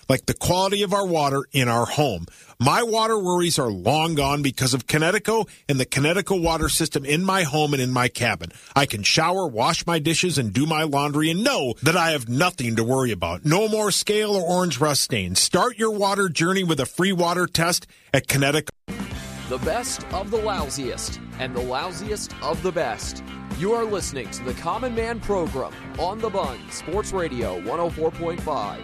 like the quality of our water in our home. My water worries are long gone because of Connecticut and the Connecticut water system in my home and in my cabin. I can shower, wash my dishes, and do my laundry and know that I have nothing to worry about. No more scale or orange rust stains. Start your water journey with a free water test at Connecticut. The best of the lousiest and the lousiest of the best. You are listening to the Common Man Program on the Bun, Sports Radio 104.5.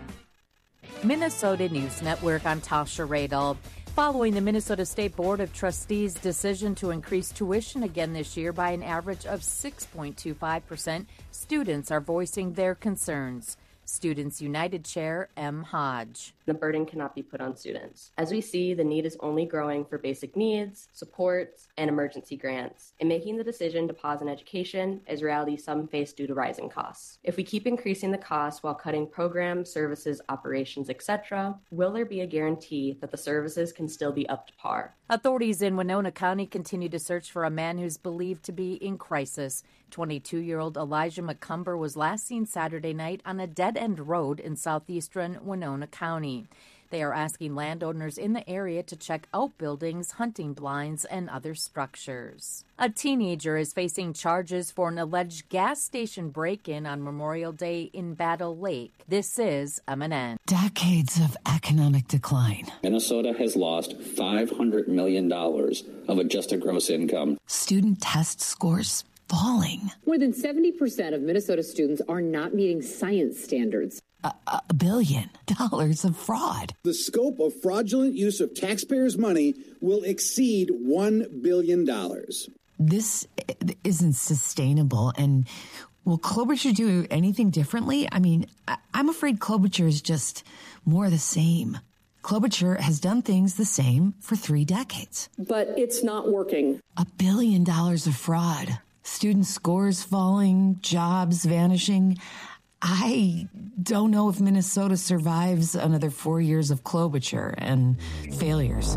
Minnesota News Network, I'm Tasha Radel. Following the Minnesota State Board of Trustees' decision to increase tuition again this year by an average of 6.25%, students are voicing their concerns. Students United Chair M. Hodge. The burden cannot be put on students. As we see, the need is only growing for basic needs, supports, and emergency grants. In making the decision to pause in education is a reality some face due to rising costs. If we keep increasing the costs while cutting programs, services, operations, etc., will there be a guarantee that the services can still be up to par? Authorities in Winona County continue to search for a man who's believed to be in crisis. 22-year-old Elijah McCumber was last seen Saturday night on a dead-end road in southeastern Winona County. They are asking landowners in the area to check outbuildings, hunting blinds, and other structures. A teenager is facing charges for an alleged gas station break-in on Memorial Day in Battle Lake. This is MNN. Decades of economic decline. Minnesota has lost $500 million of adjusted gross income. Student test scores falling. More than 70% of Minnesota students are not meeting science standards. $1 billion of fraud. The scope of fraudulent use of taxpayers' money will exceed $1 billion. This isn't sustainable. And will Klobuchar do anything differently? I mean, I'm afraid Klobuchar is just more the same. Klobuchar has done things the same for 3 decades. But it's not working. $1 billion of fraud. Student scores falling, jobs vanishing. I don't know if Minnesota survives another 4 years of Klobuchar and failures.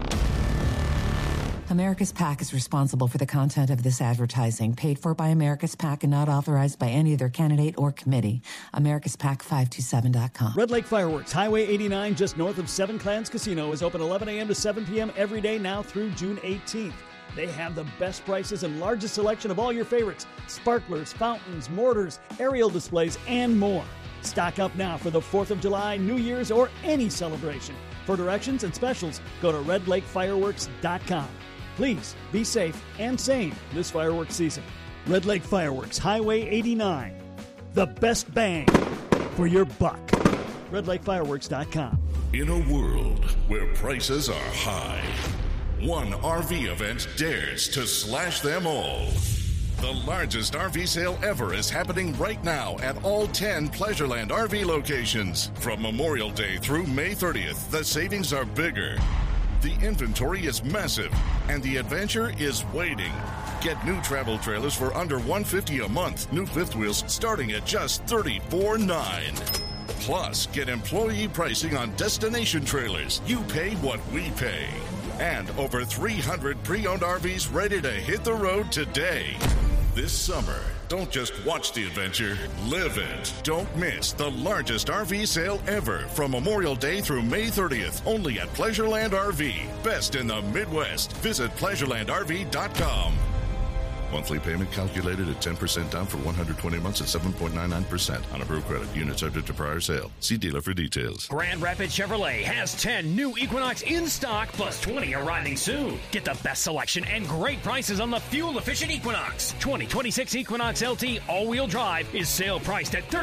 America's PAC is responsible for the content of this advertising, paid for by America's PAC and not authorized by any other candidate or committee. AmericasPAC527.com. Red Lake Fireworks, Highway 89, just north of Seven Clans Casino, is open 11 a.m. to 7 p.m. every day now through June 18th. They have the best prices and largest selection of all your favorites: sparklers, fountains, mortars, aerial displays, and more. Stock up now for the 4th of July, New Year's, or any celebration. For directions and specials, go to redlakefireworks.com. Please be safe and sane this fireworks season. Red Lake Fireworks, Highway 89. The best bang for your buck. redlakefireworks.com. In a world where prices are high, one RV event dares to slash them all. The largest RV sale ever is happening right now at all 10 Pleasureland RV locations. From Memorial Day through May 30th, the savings are bigger. The inventory is massive, and the adventure is waiting. Get new travel trailers for under $150 a month. New fifth wheels starting at just $34.9. Plus, get employee pricing on destination trailers. You pay what we pay. And over 300 pre-owned RVs ready to hit the road today. This summer, don't just watch the adventure, live it. Don't miss the largest RV sale ever from Memorial Day through May 30th, only at Pleasureland RV. Best in the Midwest. Visit pleasurelandrv.com. Monthly payment calculated at 10% down for 120 months at 7.99% on approved credit. Unit subject to prior sale. See dealer for details. Grand Rapids Chevrolet has 10 new Equinox in stock, plus 20 arriving soon. Get the best selection and great prices on the fuel-efficient Equinox. 2026 Equinox LT all-wheel drive is sale priced at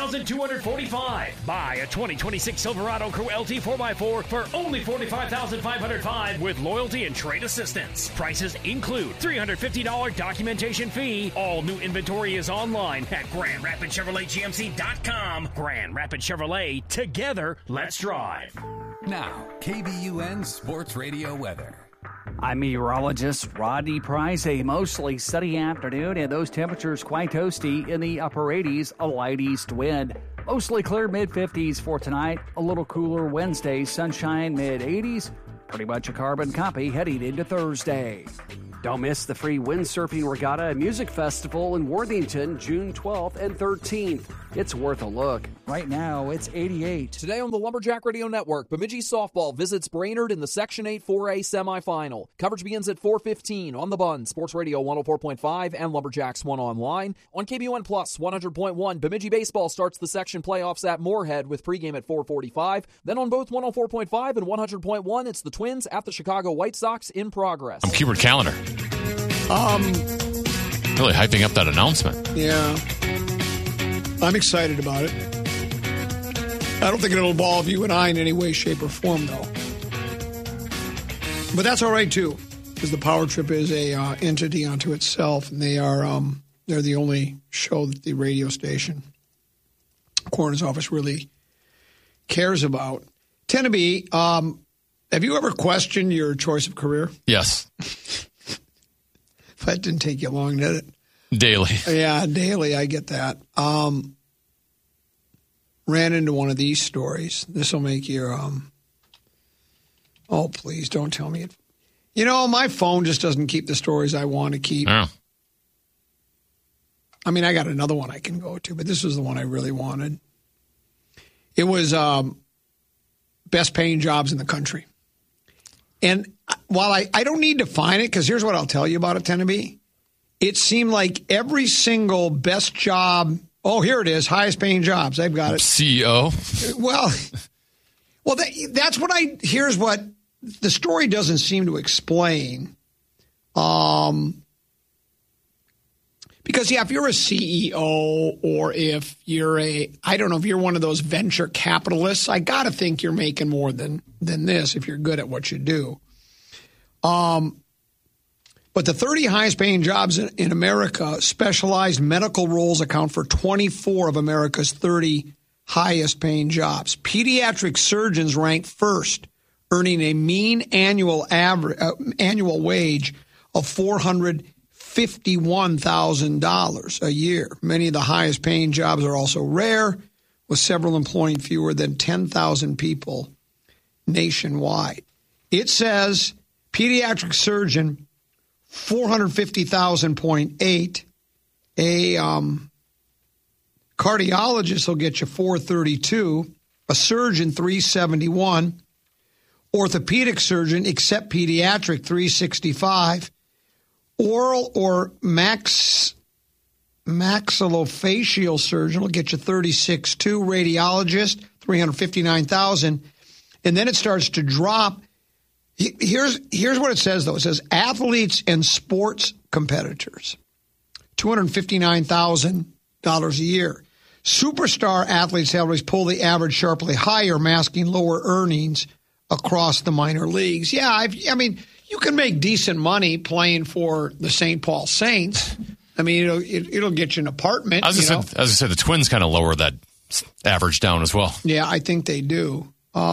$31,245. Buy a 2026 Silverado Crew LT 4x4 for only $45,505 with loyalty and trade assistance. Prices include $350 documentation fee. All new inventory is online at GrandRapidChevroletGMC.com. Grand Rapids Chevrolet, together, let's drive. Now, KBUN Sports Radio weather. I'm meteorologist Rodney Price. A mostly sunny afternoon, and those temperatures quite toasty in the upper 80s, a light east wind. Mostly clear mid-50s for tonight, a little cooler Wednesday, sunshine mid-80s. Pretty much a carbon copy heading into Thursday. Don't miss the free Windsurfing Regatta and Music Festival in Worthington, June 12th and 13th. It's worth a look. Right now, it's 88. Today on the Lumberjack Radio Network, Bemidji Softball visits Brainerd in the Section 8 4A semifinal. Coverage begins at 4:15 on the Bun, Sports Radio 104.5 and Lumberjacks 1 online. On KBUN Plus 100.1, Bemidji Baseball starts the section playoffs at Moorhead with pregame at 4:45. Then on both 104.5 and 100.1, it's the Twins at the Chicago White Sox in progress. I'm Hubert Callender. Really hyping up that announcement. Yeah. I'm excited about it. I don't think it'll involve you and I in any way, shape, or form, though. But that's all right, too, because the Power Trip is a entity unto itself, and they're the only show that the radio station coroner's office really cares about. Teneby, have you ever questioned your choice of career? Yes. That didn't take you long, did it? Daily. Yeah, daily. I get that. Ran into one of these stories. This will make your, oh, please don't tell me it. You know, my phone just doesn't keep the stories I want to keep. Oh. I mean, I got another one I can go to, but this was the one I really wanted. It was best paying jobs in the country. And while I don't need to find it, because here's what I'll tell you about it, Teneby. It seemed like every single best job. Oh, here it is. Highest paying jobs. I've got it. CEO. Well, that's what here's what the story doesn't seem to explain. Because, yeah, if you're a CEO or if you're I don't know, if you're one of those venture capitalists, I got to think you're making more than this if you're good at what you do. But the 30 highest paying jobs in America, specialized medical roles account for 24 of America's 30 highest paying jobs. Pediatric surgeons rank first, earning a mean annual wage of $451,000 a year. Many of the highest paying jobs are also rare, with several employing fewer than 10,000 people nationwide. It says pediatric surgeon, $450,000.8. A cardiologist will get you $432,000. A surgeon, $371,000. Orthopedic surgeon, except pediatric, $365,000. Oral or maxillofacial surgeon will get you $36,200. Radiologist, $359,000. And then it starts to drop. Here's what it says, though. It says athletes and sports competitors, $259,000 a year. Superstar athlete salaries pull the average sharply higher, masking lower earnings across the minor leagues. Yeah, I mean, you can make decent money playing for the St. Paul Saints. I mean, it'll get you an apartment. As I said, the Twins kind of lower that average down as well. Yeah, I think they do.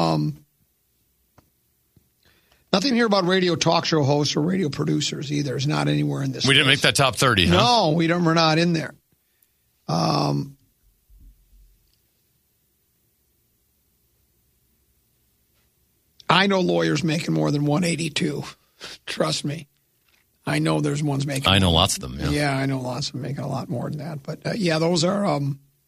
Nothing here about radio talk show hosts or radio producers either. It's not anywhere in this We didn't make that top 30, huh? No, we're not in there. I know lawyers making more than $182. Trust me. I know there's ones making. I know lots of them. Yeah, I know lots of them making a lot more than that. But yeah, those are.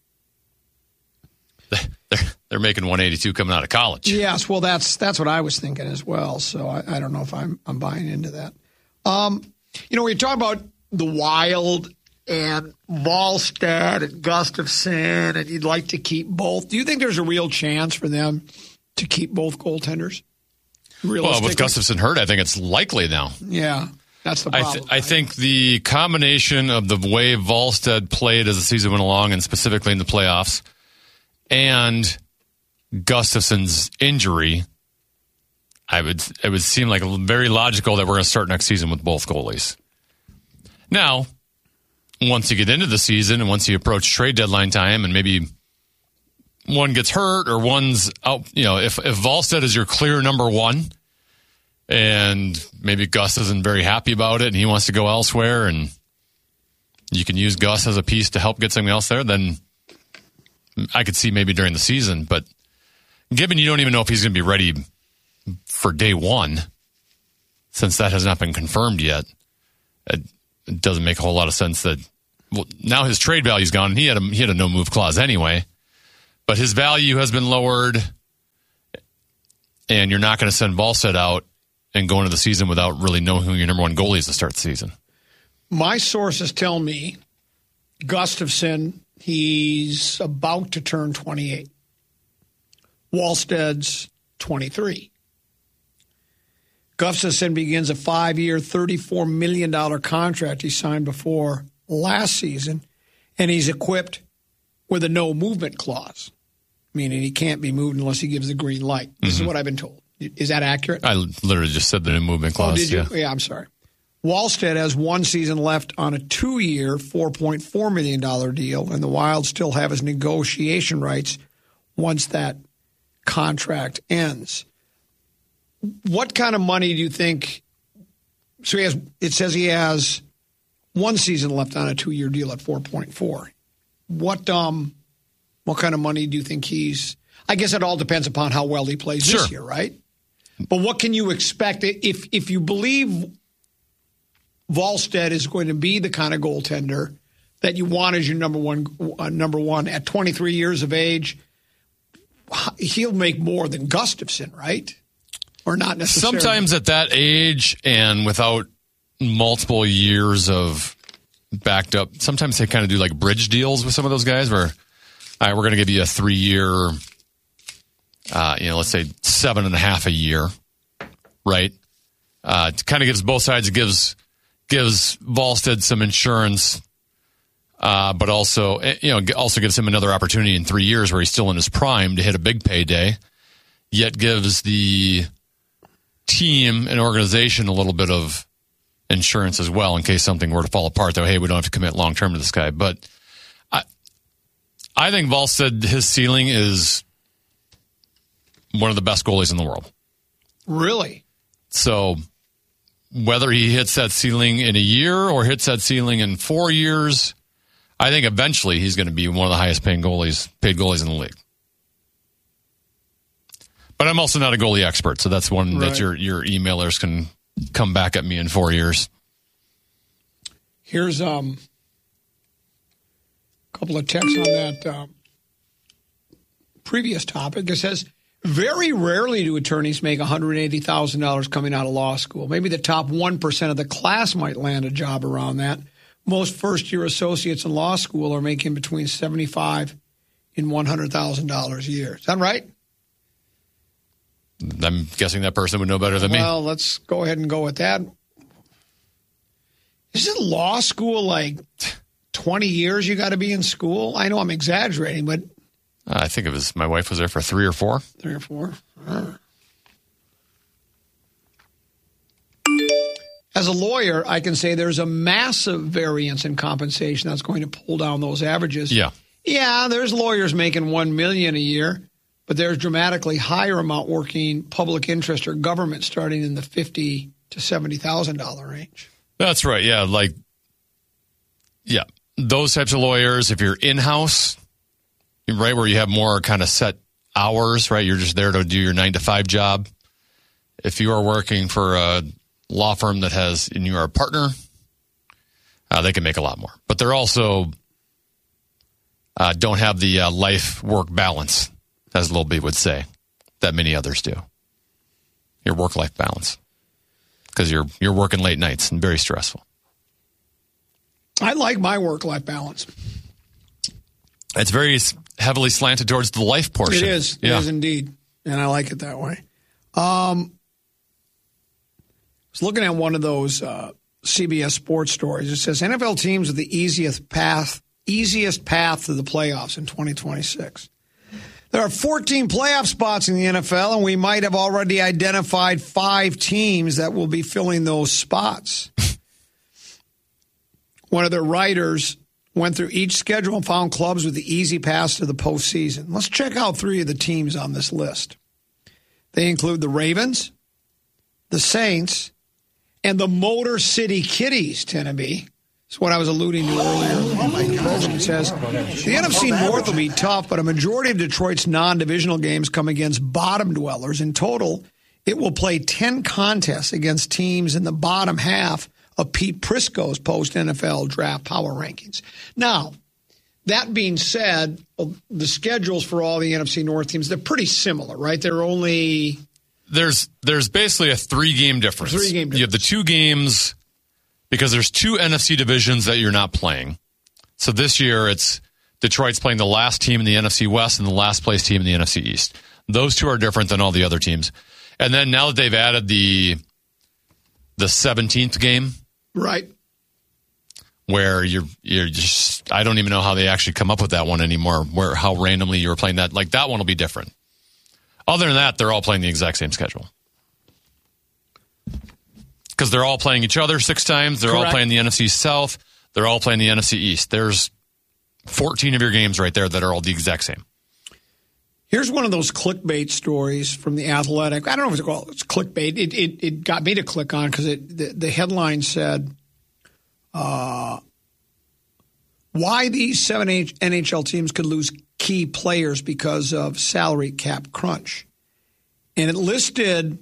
They're making $182 coming out of college. Yes, well, that's what I was thinking as well. So I don't know if I'm buying into that. When you talk about the Wild and Volstad and Gustafson, and you'd like to keep both, do you think there's a real chance for them to keep both goaltenders? Well, with Gustafson hurt, I think it's likely now. Yeah, that's the problem. I think the combination of the way Volstad played as the season went along, and specifically in the playoffs, and Gustafson's injury, it would seem like very logical that we're going to start next season with both goalies. Now, once you get into the season and once you approach trade deadline time and maybe one gets hurt or one's out, if Volstad is your clear number one and maybe Gus isn't very happy about it and he wants to go elsewhere and you can use Gus as a piece to help get something else there, then I could see maybe during the season. But given you don't even know if he's going to be ready for day one, since that has not been confirmed yet, it doesn't make a whole lot of sense that now his trade value's gone. He had a no move clause anyway, but his value has been lowered, and you're not going to send Volstead out and go into the season without really knowing who your number one goalie is to start the season. My sources tell me Gustafsson, he's about to turn 28. Wallsted's 23. Gustafsson begins a 5-year, $34 million contract he signed before last season, and he's equipped with a no-movement clause, meaning he can't be moved unless he gives the green light. This is what I've been told. Is that accurate? I literally just said the no-movement clause. Oh, did you? Yeah, I'm sorry. Wallstead has 1 season left on a 2-year, $4.4 million deal, and the Wild still have his negotiation rights once that contract ends. What kind of money do you think? So it says he has 1 season left on a 2-year deal at 4.4. What kind of money do you think he's? I guess it all depends upon how well he plays this year, right? But what can you expect if you believe Volstead is going to be the kind of goaltender that you want as your number one at 23 years of age? He'll make more than Gustafsson, right? Or not necessarily. Sometimes at that age and without multiple years of backed up, sometimes they kind of do like bridge deals with some of those guys where, all right, we're going to give you a 3-year, let's say 7.5 a year, right? It kind of gives both sides. It gives Volstead some insurance, but also gives him another opportunity in 3 years where he's still in his prime to hit a big payday, yet gives the team and organization a little bit of insurance as well in case something were to fall apart, though. Hey, we don't have to commit long term to this guy. But I think Volstead, his ceiling is one of the best goalies in the world. Really? So whether he hits that ceiling in a year or hits that ceiling in 4 years, I think eventually he's going to be one of the highest paid goalies in the league. But I'm also not a goalie expert, so that's one that your emailers can come back at me in 4 years. Here's a couple of texts on that previous topic. It says, very rarely do attorneys make $180,000 coming out of law school. Maybe the top 1% of the class might land a job around that. Most first-year associates in law school are making between $75,000 and $100,000 a year. Is that right? I'm guessing that person would know better than me. Well, let's go ahead and go with that. Isn't law school like 20 years you got to be in school? I know I'm exaggerating, but I think it was my wife was there for 3 or 4. 3 or 4. As a lawyer, I can say there's a massive variance in compensation that's going to pull down those averages. Yeah. Yeah, there's lawyers making $1 million a year, but there's dramatically higher amount working public interest or government starting in the $50,000 to $70,000 range. That's right. Yeah, those types of lawyers, if you're in-house, right, where you have more kind of set hours, right, you're just there to do your 9-to-5 job. If you are working for a law firm that has, and you're a partner, they can make a lot more. But they're also don't have the life-work balance, as Lil B would say, that many others do. Your work-life balance. Because you're working late nights and very stressful. I like my work-life balance. It's very heavily slanted towards the life portion. It is. Yeah. It is indeed. And I like it that way. I was looking at one of those CBS Sports stories. It says NFL teams with the easiest path to the playoffs in 2026. There are 14 playoff spots in the NFL, and we might have already identified 5 teams that will be filling those spots. One of their writers went through each schedule and found clubs with the easy pass to the postseason. Let's check out 3 of the teams on this list. They include the Ravens, the Saints, and the Motor City Kitties, Tennessee. That's what I was alluding to earlier in my program. It says, the NFC North will be tough, but a majority of Detroit's non-divisional games come against bottom dwellers. In total, it will play 10 contests against teams in the bottom half of Pete Prisco's post-NFL draft power rankings. Now, that being said, the schedules for all the NFC North teams, they're pretty similar, right? They're only... There's basically a 3-game difference. 3-game difference. You have the 2 games because there's 2 NFC divisions that you're not playing. So this year it's Detroit's playing the last team in the NFC West and the last place team in the NFC East. Those 2 are different than all the other teams. And then now that they've added the 17th game, right, where you're just, I don't even know how they actually come up with that one anymore, where how randomly you were playing that. Like, that one will be different. Other than that, they're all playing the exact same schedule. Because they're all playing each other 6 times. They're all playing the NFC South. They're all playing the NFC East. There's 14 of your games right there that are all the exact same. Here's one of those clickbait stories from The Athletic. I don't know if it's clickbait. It got me to click on because the headline said, why these 7 NHL teams could lose key players because of salary cap crunch. And it listed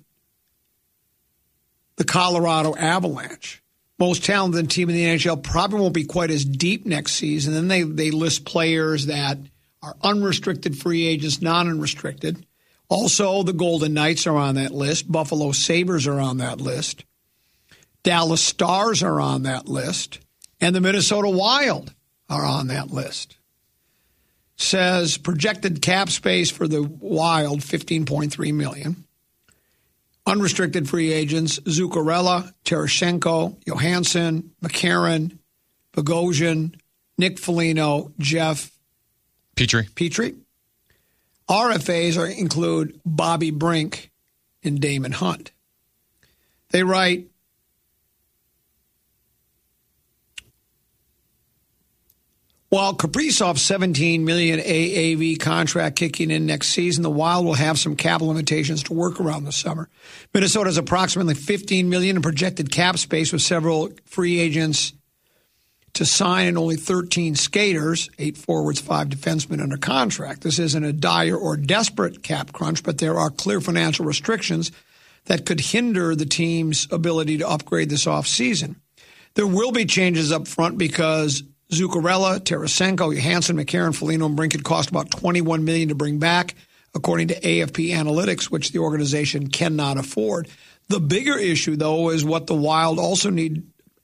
the Colorado Avalanche. Most talented team in the NHL, probably won't be quite as deep next season. And then they list players that are unrestricted free agents, non-unrestricted. Also, the Golden Knights are on that list. Buffalo Sabres are on that list. Dallas Stars are on that list. And the Minnesota Wild are on that list. Says projected cap space for the Wild, $15.3 million. Unrestricted free agents, Zuccarello, Tarasenko, Johansson, McCarron, Bogosian, Nick Foligno, Jeff Petrie. RFAs include Bobby Brink and Damon Hunt. They write, while Kaprizov's $17 million AAV contract kicking in next season, the Wild will have some cap limitations to work around this summer. Minnesota has approximately $15 million in projected cap space with several free agents to sign and only 13 skaters, 8 forwards, 5 defensemen under contract. This isn't a dire or desperate cap crunch, but there are clear financial restrictions that could hinder the team's ability to upgrade this offseason. There will be changes up front because Zuccarello, Tarasenko, Johansson, McCarron, Foligno, and Brink could cost about $21 million to bring back, according to AFP Analytics, which the organization cannot afford. The bigger issue, though, is what the Wild also need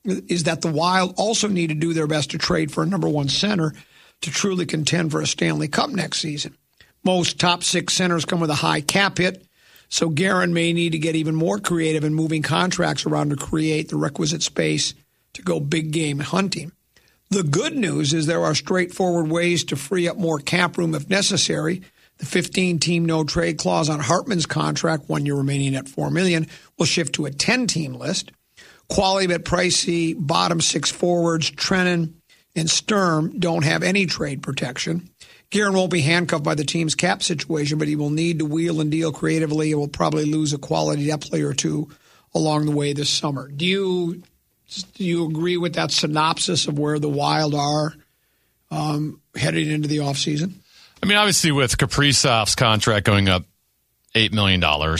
to do their best to trade for a number 1 center to truly contend for a Stanley Cup next season. Most top 6 centers come with a high cap hit, so Guerin may need to get even more creative in moving contracts around to create the requisite space to go big game hunting. The good news is there are straightforward ways to free up more cap room if necessary. The 15-team no-trade clause on Hartman's contract, 1 year remaining at $4 million, will shift to a 10-team list. Quality but pricey bottom 6 forwards, Trennan and Sturm, don't have any trade protection. Guerin won't be handcuffed by the team's cap situation, but he will need to wheel and deal creatively and will probably lose a quality depth player or 2 along the way this summer. Do you agree with that synopsis of where the Wild are heading into the offseason? I mean, obviously with Kaprizov's contract going up $8 million,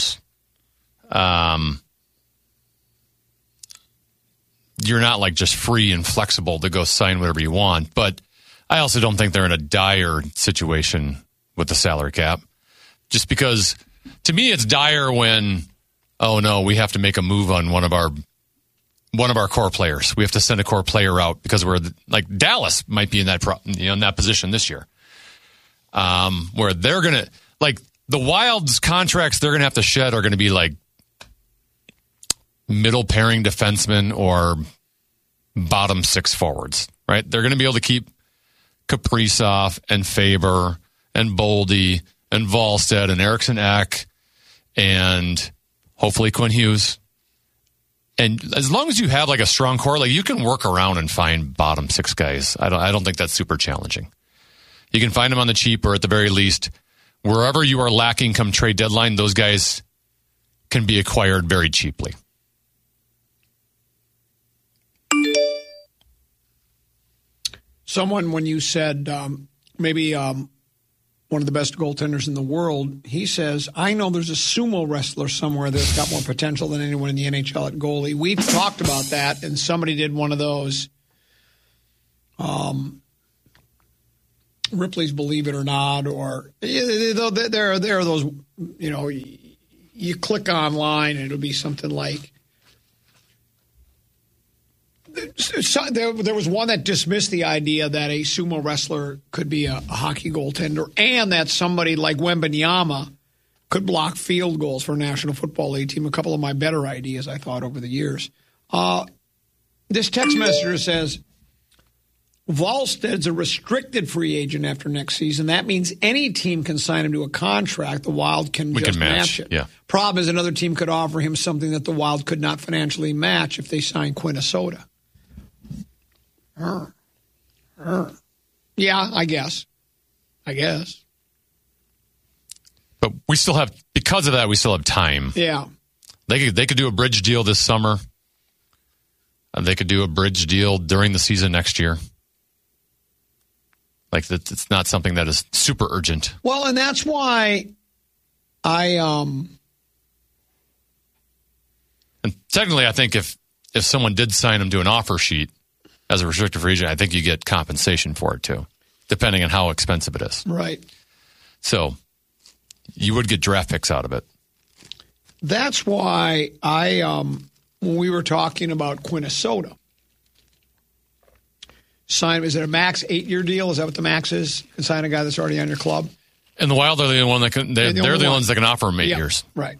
you're not like just free and flexible to go sign whatever you want. But I also don't think they're in a dire situation with the salary cap. Just because, to me, it's dire when, oh no, we have to make a move on one of our core players. We have to send a core player out because we're like Dallas might be in that in that position this year, where they're gonna like the Wild's contracts they're gonna have to shed are gonna be like middle pairing defensemen or bottom 6 forwards, right? They're gonna be able to keep Kaprizov and Faber and Boldy and Wallstedt and Eriksson Ek and hopefully Quinn Hughes. And as long as you have like a strong core, like you can work around and find bottom 6 guys. I don't think that's super challenging. You can find them on the cheap, or at the very least, wherever you are lacking come trade deadline, those guys can be acquired very cheaply. Someone, when you said maybe one of the best goaltenders in the world, he says, I know there's a sumo wrestler somewhere that's got more potential than anyone in the NHL at goalie. We've talked about that, and somebody did one of those Ripley's Believe It or Not, or there are those, you click online and it'll be something like, there was one that dismissed the idea that a sumo wrestler could be a hockey goaltender, and that somebody like Wembanyama could block field goals for a National Football League team. A couple of my better ideas, I thought, over the years. This text messenger says, Wallsted's a restricted free agent after next season. That means any team can sign him to a contract. The Wild can match it. Yeah. Problem is another team could offer him something that the Wild could not financially match if they sign Quinnesota. Yeah, I guess. But we still have, because of that, we still have time. Yeah. They could do a bridge deal this summer. They could do a bridge deal during the season next year. Like, it's not something that is super urgent. Well, and that's why And technically, I think if someone did sign him to an offer sheet as a restricted free agent, I think you get compensation for it too, depending on how expensive it is. Right. So you would get draft picks out of it. That's why when we were talking about Quinnesota, is it a max 8-year deal? Is that what the max is? You can sign a guy that's already on your club? And the Wild are the only one that can. They're the ones that can offer him 8 years. Right.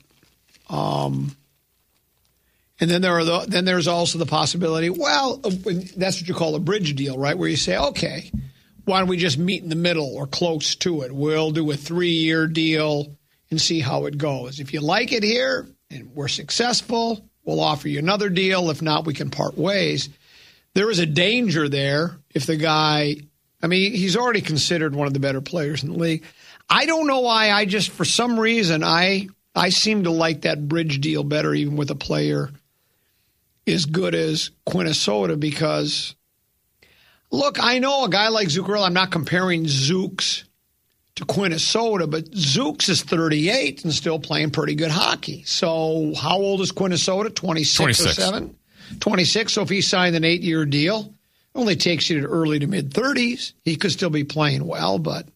And then there's also the possibility, well, that's what you call a bridge deal, right? Where you say, okay, why don't we just meet in the middle or close to it? We'll do a 3-year deal and see how it goes. If you like it here and we're successful, we'll offer you another deal. If not, we can part ways. There is a danger there if the guy, he's already considered one of the better players in the league. I don't know why. For some reason, I seem to like that bridge deal better, even with a player as good as Quinnesota, because, look, I know a guy like Zuccarello, I'm not comparing Zooks to Quinnesota, but Zooks is 38 and still playing pretty good hockey. So how old is Quinnesota? 26 or 7? 26. So if he signed an 8-year deal, it only takes you to early to mid-30s. He could still be playing well, but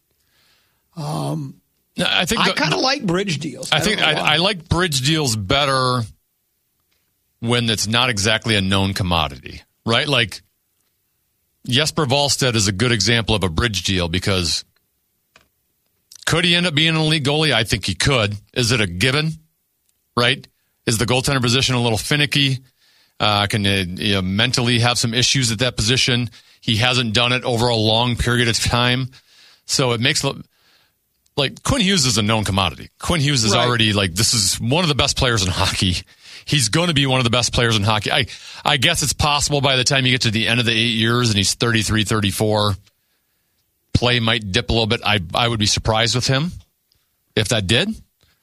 I kind of like bridge deals. I like bridge deals better when it's not exactly a known commodity, right? Like Jesper Wallstedt is a good example of a bridge deal because could he end up being an elite goalie? I think he could. Is it a given, right? Is the goaltender position a little finicky? Can mentally have some issues at that position? He hasn't done it over a long period of time. So it makes like Quinn Hughes is a known commodity. Quinn Hughes is already this is one of the best players in hockey. He's going to be one of the best players in hockey. I guess it's possible by the time you get to the end of the 8 years and he's 33, 34, play might dip a little bit. I would be surprised with him if that did.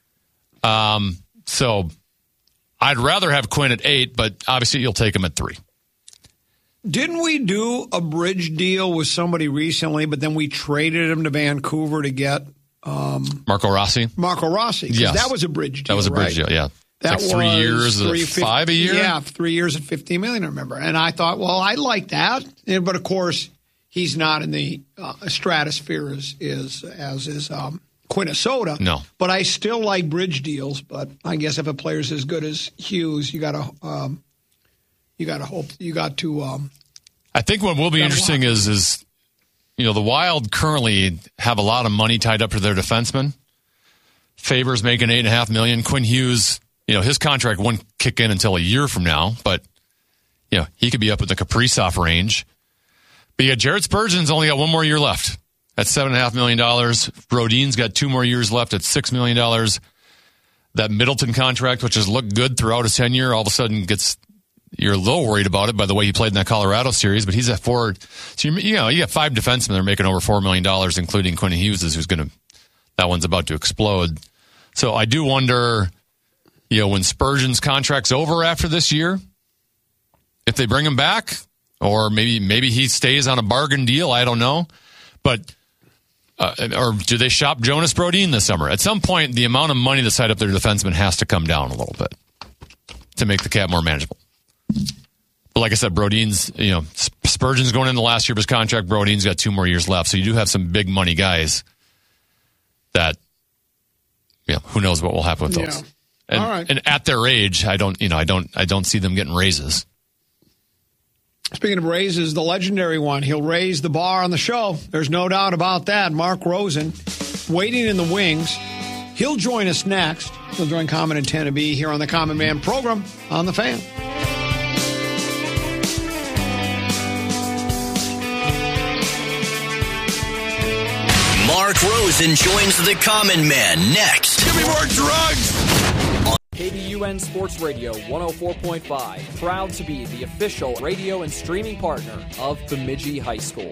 So I'd rather have Quinn at 8, but obviously you'll take him at 3. Didn't we do a bridge deal with somebody recently, but then we traded him to Vancouver to get Marco Rossi? Marco Rossi. Yes. That was a bridge deal. That was a bridge deal, yeah. That was 3 years, 5 a year? Yeah, 3 years at $15 million, I remember. And I thought, well, I like that. But, of course, he's not in the stratosphere as is Quinnesota. No. But I still like bridge deals. But I guess if a player's as good as Hughes, you got to hope. I think what will be interesting is the Wild currently have a lot of money tied up to their defensemen. Favors making $8.5 million. Quinn Hughes, his contract won't kick in until a year from now, but he could be up at the Kaprizov range. But Jared Spurgeon's only got one more year left at $7.5 million. Rodin's got 2 more years left at $6 million. That Middleton contract, which has looked good throughout his tenure, all of a sudden you're a little worried about it by the way he played in that Colorado series, but he's at 4. So you got 5 defensemen that are making over $4 million, including Quinn Hughes, that one's about to explode. So I do wonder, when Spurgeon's contract's over after this year, if they bring him back, or maybe he stays on a bargain deal. I don't know. But or do they shop Jonas Brodin this summer? At some point, the amount of money that's tied up their defenseman has to come down a little bit to make the cap more manageable. But like I said, Brodin's, Spurgeon's going into the last year of his contract. Brodin's got 2 more years left. So you do have some big money guys that, who knows what will happen with those. And, all right. And at their age, I don't see them getting raises. Speaking of raises, the legendary one, he'll raise the bar on the show. There's no doubt about that. Mark Rosen, waiting in the wings. He'll join us next. He'll join Common and Tana B here on the Common Man program on The Fan. Mark Rosen joins the Common Man next. Give me more drugs! KBUN Sports Radio 104.5, proud to be the official radio and streaming partner of Bemidji High School.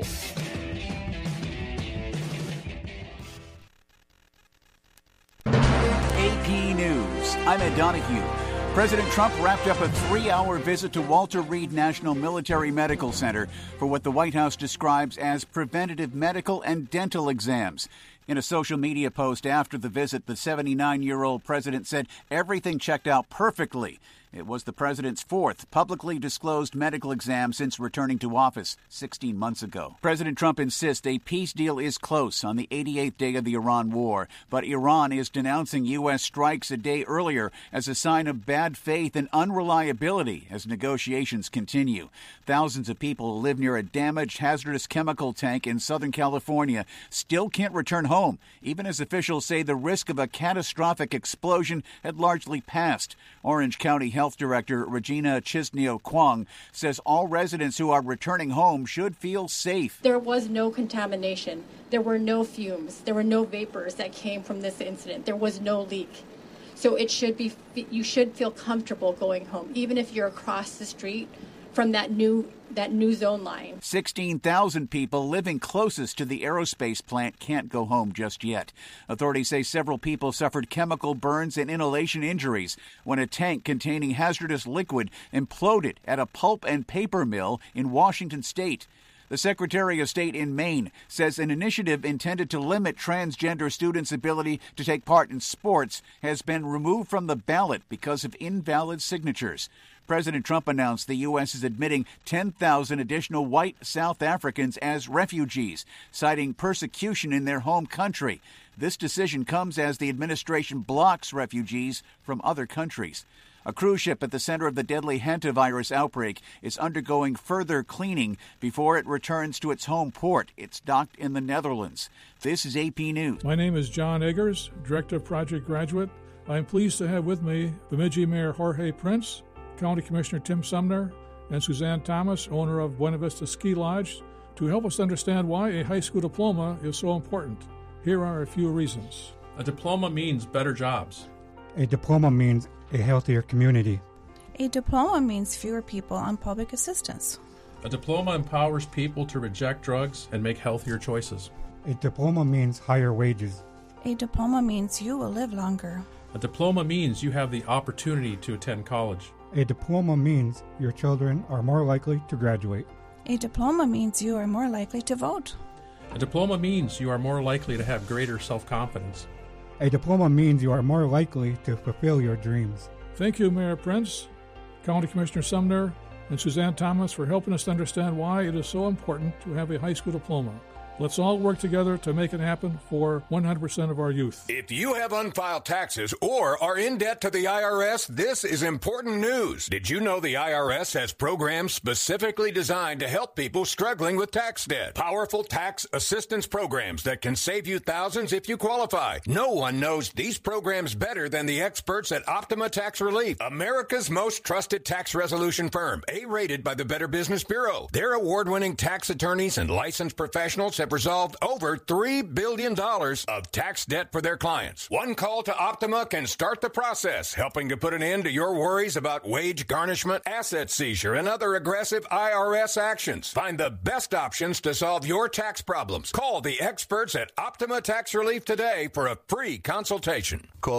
AP News. I'm Ed Donahue. President Trump wrapped up a 3-hour visit to Walter Reed National Military Medical Center for what the White House describes as preventative medical and dental exams. In a social media post after the visit, the 79-year-old president said everything checked out perfectly. It was the president's 4th publicly disclosed medical exam since returning to office 16 months ago. President Trump insists a peace deal is close on the 88th day of the Iran war, but Iran is denouncing U.S. strikes a day earlier as a sign of bad faith and unreliability as negotiations continue. Thousands of people who live near a damaged hazardous chemical tank in Southern California still can't return home, even as officials say the risk of a catastrophic explosion had largely passed. Orange County Health Director Regina Chisnio-Kwong says all residents who are returning home should feel safe. There was no contamination. There were no fumes. There were no vapors that came from this incident. There was no leak. So you should feel comfortable going home, even if you're across the street from that new zone line. 16,000 people living closest to the aerospace plant can't go home just yet. Authorities say several people suffered chemical burns and inhalation injuries when a tank containing hazardous liquid imploded at a pulp and paper mill in Washington state. The Secretary of State in Maine says an initiative intended to limit transgender students' ability to take part in sports has been removed from the ballot because of invalid signatures. President Trump announced the U.S. is admitting 10,000 additional white South Africans as refugees, citing persecution in their home country. This decision comes as the administration blocks refugees from other countries. A cruise ship at the center of the deadly hantavirus outbreak is undergoing further cleaning before it returns to its home port. It's docked in the Netherlands. This is AP News. My name is John Eggers, Director of Project Graduate. I am pleased to have with me Bemidji Mayor Jorge Prince, County Commissioner Tim Sumner, and Suzanne Thomas, owner of Buena Vista Ski Lodge, to help us understand why a high school diploma is so important. Here are a few reasons. A diploma means better jobs. A diploma means a healthier community. A diploma means fewer people on public assistance. A diploma empowers people to reject drugs and make healthier choices. A diploma means higher wages. A diploma means you will live longer. A diploma means you have the opportunity to attend college. A diploma means your children are more likely to graduate. A diploma means you are more likely to vote. A diploma means you are more likely to have greater self-confidence. A diploma means you are more likely to fulfill your dreams. Thank you, Mayor Prince, County Commissioner Sumner, and Suzanne Thomas for helping us understand why it is so important to have a high school diploma. Let's all work together to make it happen for 100% of our youth. If you have unfiled taxes or are in debt to the IRS, this is important news. Did you know the IRS has programs specifically designed to help people struggling with tax debt? Powerful tax assistance programs that can save you thousands if you qualify. No one knows these programs better than the experts at Optima Tax Relief, America's most trusted tax resolution firm, A-rated by the Better Business Bureau. Their award-winning tax attorneys and licensed professionals have resolved over $3 billion of tax debt for their clients. One call to Optima can start the process, helping to put an end to your worries about wage garnishment, asset seizure, and other aggressive IRS actions. Find the best options to solve your tax problems. Call the experts at Optima Tax Relief today for a free consultation. Call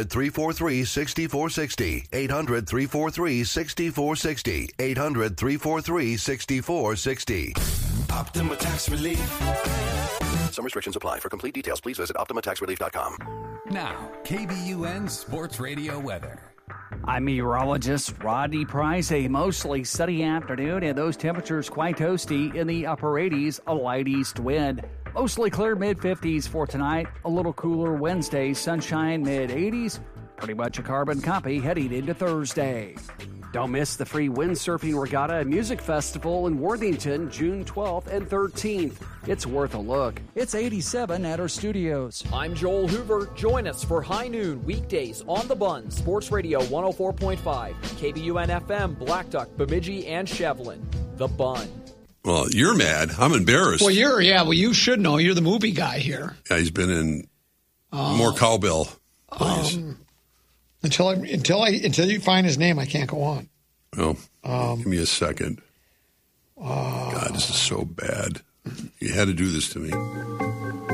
800-343-6460. 800-343-6460. 800-343-6460. Optima Tax Relief. Some restrictions apply. For complete details, please visit OptimaTaxRelief.com. Now, KBUN Sports Radio weather. I'm meteorologist Rodney Price. A mostly sunny afternoon, and those temperatures quite toasty in the upper 80s, a light east wind. Mostly clear mid-50s for tonight. A little cooler Wednesday, sunshine mid-80s. Pretty much a carbon copy heading into Thursday. Don't miss the free Windsurfing Regatta and Music Festival in Worthington, June 12th and 13th. It's worth a look. It's 87 at our studios. I'm Joel Hoover. Join us for High Noon weekdays on The Bun, Sports Radio 104.5, KBUN FM, Black Duck, Bemidji, and Shevlin. The Bun. Well, you're mad. I'm embarrassed. Well, you should know. You're the movie guy here. Yeah, he's been in more cowbell plays. Until you find his name, I can't go on. Well, give me a second. God, this is so bad. You had to do this to me.